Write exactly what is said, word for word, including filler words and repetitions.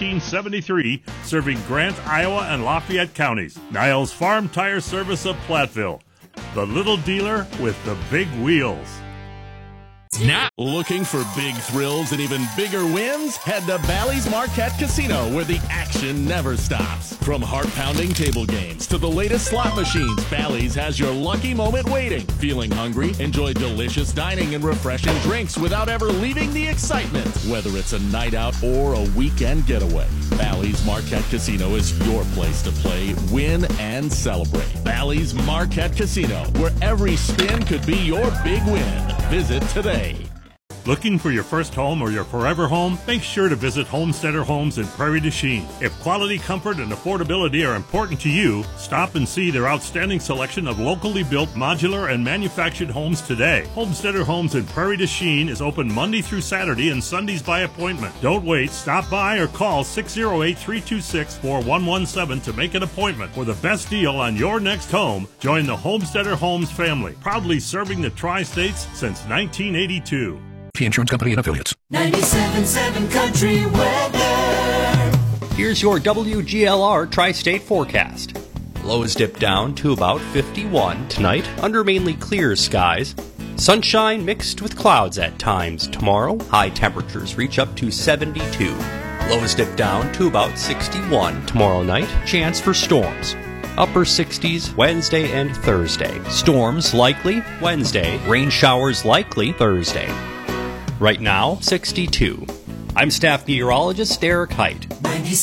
nineteen seventy-three, serving Grant, Iowa, and Lafayette counties. Niles Farm Tire Service of Platteville, the little dealer with the big wheels. Now, looking for big thrills and even bigger wins? Head to Bally's Marquette Casino, where the action never stops. From heart-pounding table games to the latest slot machines, Bally's has your lucky moment waiting. Feeling hungry? Enjoy delicious dining and refreshing drinks without ever leaving the excitement. Whether it's a night out or a weekend getaway, Bally's Marquette Casino is your place to play, win, and celebrate. Bally's Marquette Casino, where every spin could be your big win. Visit today. Looking for your first home or your forever home? Make sure to visit Homesteader Homes in Prairie du Chien. If quality, comfort, and affordability are important to you, stop and see their outstanding selection of locally built modular and manufactured homes today. Homesteader Homes in Prairie du Chien is open Monday through Saturday and Sundays by appointment. Don't wait. Stop by or call six oh eight, three two six, four one one seven to make an appointment for the best deal on your next home. Join the Homesteader Homes family, proudly serving the Tri-States since nineteen eighty-two. Insurance Company and Affiliates. ninety-seven point seven Country Weather. Here's your W G L R Tri-State forecast. Lows dip down to about fifty-one tonight under mainly clear skies. Sunshine mixed with clouds at times tomorrow. High temperatures reach up to seventy-two. Lows dip down to about sixty-one tomorrow night. Chance for storms. Upper sixties Wednesday and Thursday. Storms likely Wednesday. Rain showers likely Thursday. Right now, sixty-two. I'm staff meteorologist Derek Height. ninety-seven